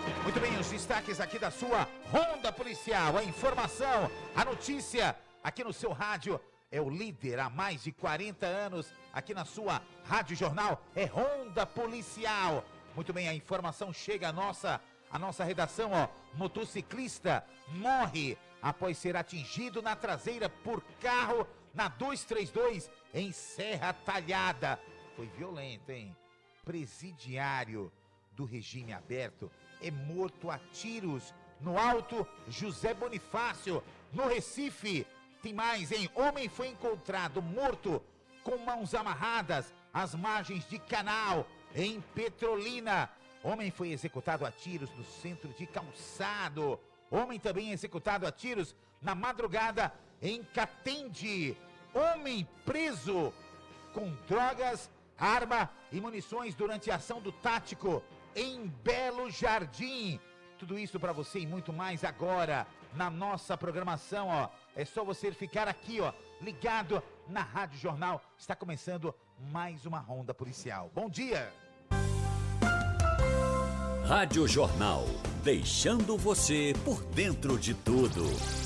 Muito bem, os destaques aqui da sua Ronda Policial. A informação, a notícia aqui no seu rádio é o líder há mais de 40 anos. Aqui na sua Rádio Jornal é Ronda Policial. Muito bem, a informação chega à nossa redação, ó. Motociclista morre após ser atingido na traseira por carro na 232 em Serra Talhada. Foi violento, hein? Presidiário do regime aberto é morto a tiros no Alto José Bonifácio, no Recife. Tem mais, hein? Homem foi encontrado morto com mãos amarradas às margens de canal em Petrolina. Homem foi executado a tiros no centro de Calçado. Homem também executado a tiros na madrugada em Catende. Homem preso com drogas, arma e munições durante a ação do Tático em Belo Jardim. Tudo isso para você e muito mais agora na nossa programação, ó. É só você ficar aqui, ó, ligado na Rádio Jornal. Está começando mais uma Ronda Policial. Bom dia! Rádio Jornal, deixando você por dentro de tudo.